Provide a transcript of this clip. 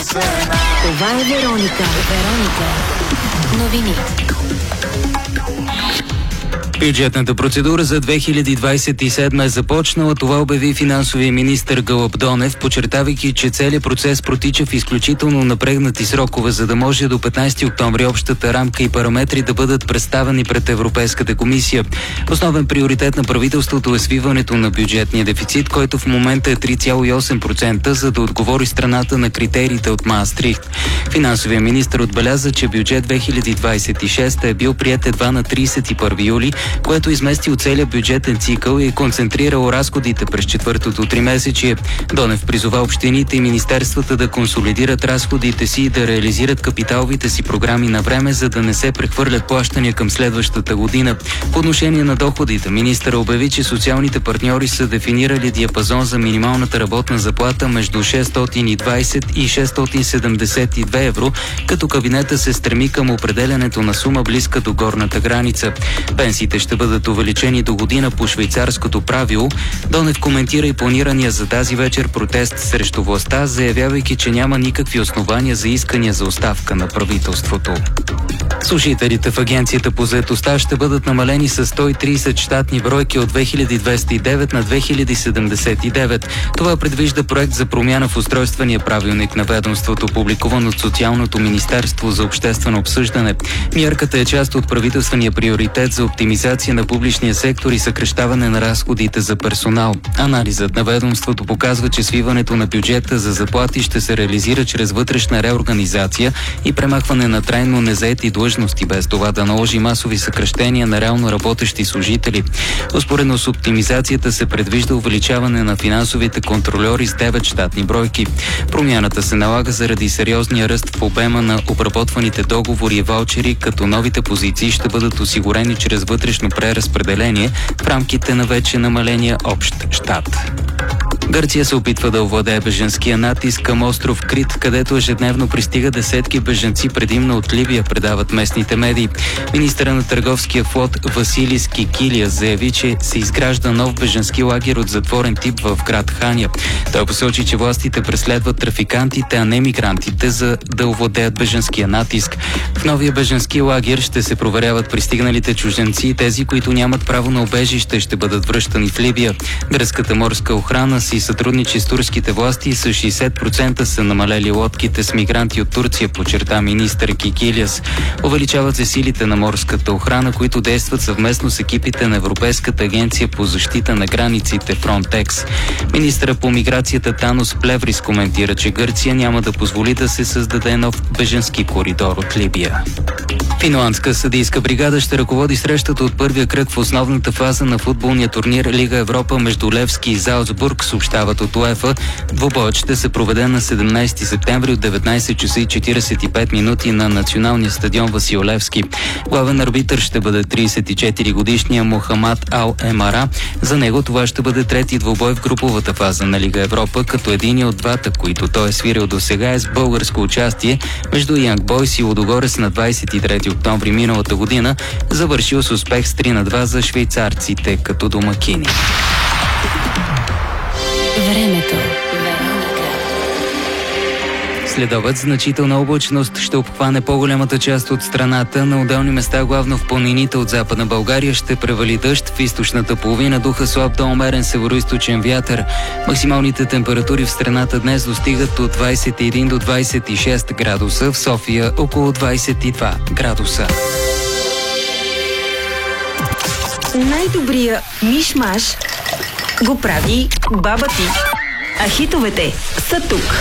Това е Вероника. Новини. Бюджетната процедура за 2027 е започнала. Това обяви финансовия министър Гълъб Донев, подчертавайки, че целият процес протича в изключително напрегнати срокове, за да може до 15 октомври общата рамка и параметри да бъдат представени пред Европейската комисия. Основен приоритет на правителството е свиването на бюджетния дефицит, който в момента е 3,8%, за да отговори страната на критериите от Маастрихт. Финансовия министър отбеляза, че бюджет 2026 е бил приет едва на 31 юли, което измести от целия бюджетен цикъл и е концентрирало разходите през четвъртото тримесечие. Донев призова общините и министерствата да консолидират разходите си и да реализират капиталовите си програми на време, за да не се прехвърлят плащания към следващата година. По отношение на доходите, министър обяви, че социалните партньори са дефинирали диапазон за минималната работна заплата между 620 и 672 евро, като кабинета се стреми към определянето на сума близка до горната граница. Пенсиите ще бъдат увеличени до година по швейцарското правило. Донев коментира и планирания за тази вечер протест срещу властта, заявявайки, че няма никакви основания за искания за оставка на правителството. Служителите в Агенцията по заетостта ще бъдат намалени с 130 щатни бройки от 2209 на 2079. Това предвижда проект за промяна в устройствения правилник на ведомството, публикуван от Социалното министерство за обществено обсъждане. Мярката е част от правителствения приоритет за оптимизация на публичния сектор и съкращаване на разходите за персонал. Анализът на ведомството показва, че свиването на бюджета за заплати ще се реализира чрез вътрешна реорганизация и премахване на трайно незаети длъжности, без това да наложи масови съкращения на реално работещи служители. Успоредно с оптимизацията се предвижда увеличаване на финансовите контрольори с 9 щатни бройки. Промяната се налага заради сериозния ръст в обема на обработваните договори и ваучери, като новите позиции ще бъдат осигурени чрез вътрешно преразпределение в рамките на вече намаления общ щат. Гърция се опитва да овладее бежанския натиск към остров Крит, където ежедневно пристига десетки бежанци, предимно от Либия, предават местните медии. Министърът на търговския флот Василис Кикилиас заяви, че се изгражда нов бежански лагер от затворен тип в град Ханя. Той посочи, че властите преследват трафикантите, а не мигрантите, за да овладеят бежанския натиск. В новия бежански лагер ще се проверяват пристигналите чужденци и тези, които нямат право на убежище, ще бъдат връщани в Либия. Гръцката морска охрана си сътрудничи с турските власти и с 60% са намалели лодките с мигранти от Турция, подчерта министър Кикилиас. Увеличават се силите на морската охрана, които действат съвместно с екипите на Европейската агенция по защита на границите Frontex. Министърът по миграцията Танос Плеврис коментира, че Гърция няма да позволи да се създаде нов бежански коридор от Либия. Финландска съдийска бригада ще ръководи срещата от първия кръг в основната фаза на футболния турнир Лига Европа между Левски и Залцбург, съобщават от УЕФА. Двубоят ще се проведе на 17 септември от 19 часа и 45 минути на националния стадион Васил Левски. Главен арбитър ще бъде 34-годишния Мохамад Ал Емара. За него това ще бъде трети двубой в груповата фаза на Лига Европа, като един от двата, които той е свирил до сега, е с българско участие между Янг Бойс и Лудогорец на 23 октомври миналата година, завършил с успех с 3-2 за швейцарците като домакини. Времето. Следобед значителна облачност ще обхване по-голямата част от страната. На отделни места, главно в планините от Западна България, ще превали дъжд. В източната половина духа слаб до умерен североизточен вятър. Максималните температури в страната днес достигат от 21 до 26 градуса. В София около 22 градуса. Най-добрия миш-маш го прави баба ти. А хитовете са тук.